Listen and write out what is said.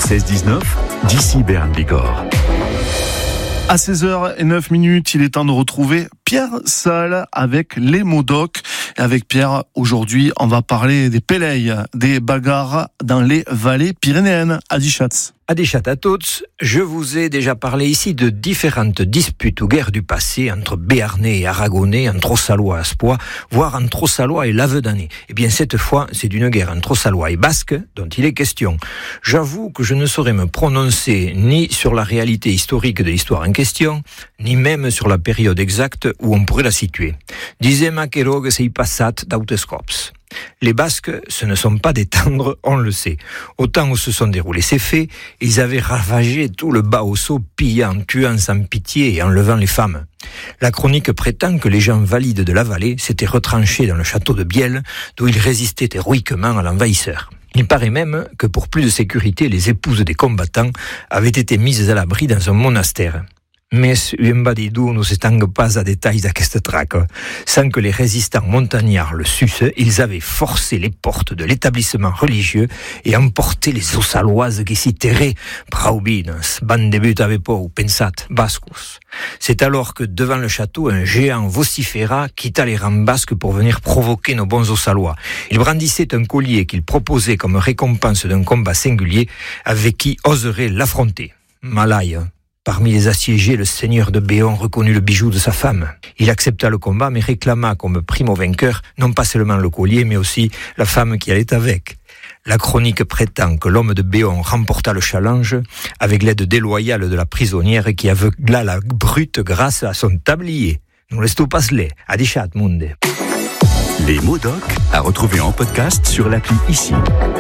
16-19, d'ici Béarn Bigorre. À 16h09, il est temps de retrouver Pierre Salle avec les Modocs. Et avec Pierre, aujourd'hui, on va parler des Péleilles, des bagarres dans les vallées pyrénéennes. Adichatz. Adichat à tous, je vous ai déjà parlé ici de différentes disputes ou guerres du passé entre Béarnais et Aragonais, entre Ossalois et Aspois, voire entre Ossalois et Lavedanais. Eh bien, cette fois, c'est d'une guerre entre Ossalois et Basques dont il est question. J'avoue que je ne saurais me prononcer ni sur la réalité historique de l'histoire en question, ni même sur la période exacte où on pourrait la situer. Disait Maquero que c'est passat d'autescops. Les Basques, ce ne sont pas des tendres, on le sait. Au temps où se sont déroulés ces faits, ils avaient ravagé tout le Bas-Ossau, pillant, tuant sans pitié et enlevant les femmes. La chronique prétend que les gens valides de la vallée s'étaient retranchés dans le château de Bielle, d'où ils résistaient héroïquement à l'envahisseur. Il paraît même que pour plus de sécurité, les épouses des combattants avaient été mises à l'abri dans un monastère. Mais Uembadidu ne s'étend pas à détails d'aquesta traque. Sans que les résistants montagnards le sussent, ils avaient forcé les portes de l'établissement religieux et emporté les Ossaloises qui s'y terraient. Praubines, bandebut avepo, pensat, bascos. C'est alors que devant le château, un géant vociféra quitta les rangs basques pour venir provoquer nos bons Ossalois. Il brandissait un collier qu'il proposait comme récompense d'un combat singulier avec qui oserait l'affronter. Malaï. Parmi les assiégés, le seigneur de Béon reconnut le bijou de sa femme. Il accepta le combat, mais réclama comme prime au vainqueur, non pas seulement le collier, mais aussi la femme qui allait avec. La chronique prétend que l'homme de Béon remporta le challenge avec l'aide déloyale de la prisonnière qui aveugla la brute grâce à son tablier. Nous restons pas les Adichat Munde. Les Modocs à retrouver en podcast sur l'appli Ici.